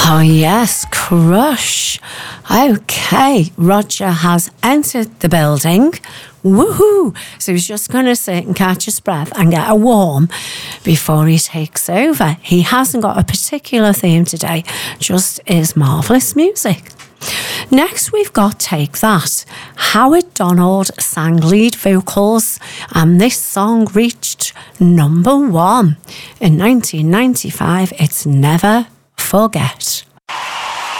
Oh yes, Crush. Okay, Roger has entered the building. Woohoo! So he's just going to sit and catch his breath and get a warm before he takes over. He hasn't got a particular theme today, just his marvellous music. Next, we've got Take That. Howard Donald sang lead vocals, and this song reached number 1. In 1995, it's Never Forget.